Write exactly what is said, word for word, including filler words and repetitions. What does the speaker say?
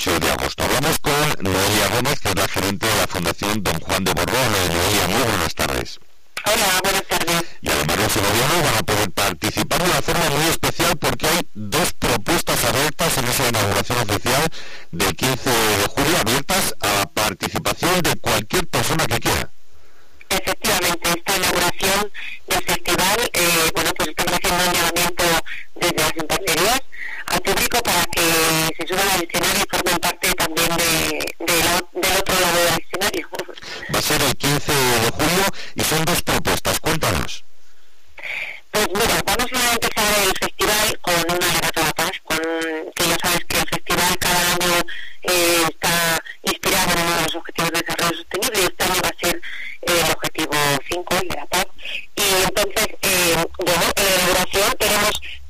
ocho de agosto. Hablamos con Noelia Gómez, que es la gerente de la Fundación Don Juan de Borbón. Noelia, muy buenas tardes. Hola, buenas tardes. Y además los ciudadanos van a poder participar de una forma muy especial porque hay dos propuestas abiertas en esa inauguración oficial del quince de julio, abiertas a la participación de cualquier persona que quiera. Efectivamente, esta inauguración del festival, eh, bueno, pues estamos haciendo un llamamiento desde las infanterías al público para que se suban al escenario y formen